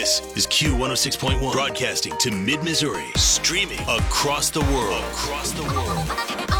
This is Q106.1, broadcasting to mid-Missouri, streaming across the world.